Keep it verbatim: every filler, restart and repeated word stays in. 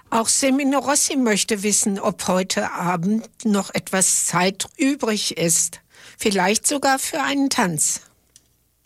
Auch Semino Rossi möchte wissen, ob heute Abend noch etwas Zeit übrig ist. Vielleicht sogar für einen Tanz.